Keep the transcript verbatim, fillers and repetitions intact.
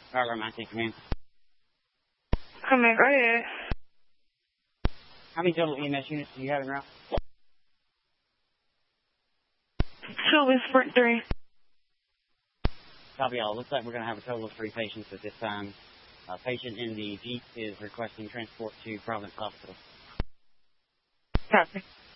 Carla, nineteen, come in. Come in, go ahead. How many total E M S units do you have in route? Two in Sprint three. Copy all. Looks like we're going to have a total of three patients at this time. A patient in the Jeep is requesting transport to Providence Hospital. Copy.